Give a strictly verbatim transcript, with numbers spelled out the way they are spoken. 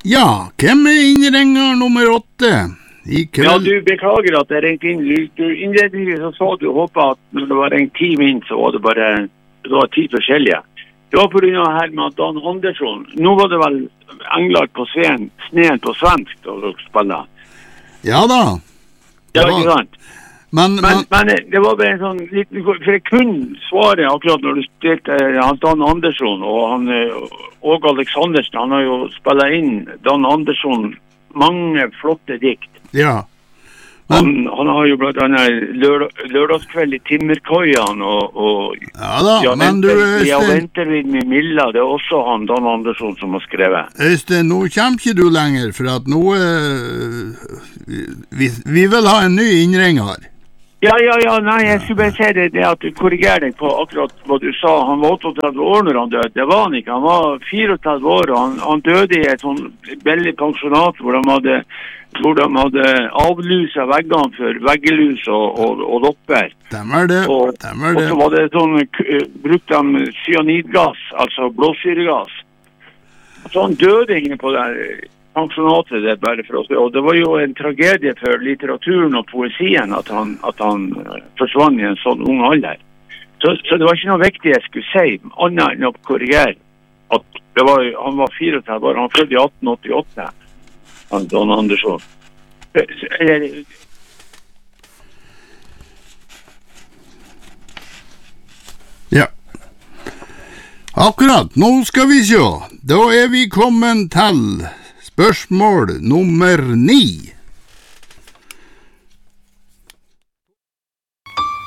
Ja, hvem er innringer nummer åtte? I kveld... Ja, du beklager at jeg ringte inn. Du innledningsvis så sa du håpet at når det var ringt ti min, så var det bare det var ti forskjellige. Det var på grunn av her med Dan Andersson. Nå var det vel Englar på Sveen, Sneen på svensk, da dere spiller. Ja da. Ja, ikke sant? Men, men, men... men det var bare en sånn liten, for jeg kunne svare akkurat når du stilte han Dan Andersson og han og Aleksandersen, han har jo spillet inn Dan Andersson mange flotte dikt. Ja. Men... Han, han har jo blant annet lørdag, lørdagskveld i Timmerkoian og, og ja da, ja, men venter, du Øystein... Ja, venter vi med Milla, det er også han Dan Andersson som har skrevet. Øystein, nå kommer ikke du lenger, for at nå uh, vi, vi vil ha en ny innringer. Ja, ja, ja, nei, jeg skulle bare si det, det at du korrigerer deg på akkurat hva du sa. Han var åttiåtte år når han døde. Det var han ikke. Han var trettien år, og han, han døde i et sånn veldig pensjonat hvor de hadde, hvor de hadde avluset veggene for veggelus og, og, og lopper. Stemmer det, og, stemmer det. Og så var det sånn, brukte de cyanidgass, altså blåsyregass. Så han døde inne på det pensjonatet det bare for oss. Og det var jo en tragedie for litteraturen og poesien at han, at han forsvant i en sånn ung alder. Så, så det var ikke noe viktig jeg skulle si, annet enn å korrigere at det var, han var trettien år, han fødte i atten åttiåtte, han Dan Andersson. Eller... Ja. Akkurat, nå skal vi se. Da er vi kommet til spørsmål nummer ni.